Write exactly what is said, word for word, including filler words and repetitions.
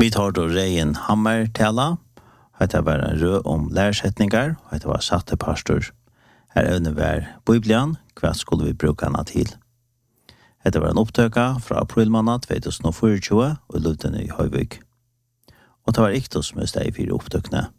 Vi tar då Reien Hammer tala. Det var en rød om lærsetninger, og det var satte pastor. Her evne var Bibelen, hva skulle vi bruke henne til? Det var en opptøka fra aprilmåned tjueogfyrtjue og Lutene i Høyvik. Og det var ikke som er steg for opptøkene.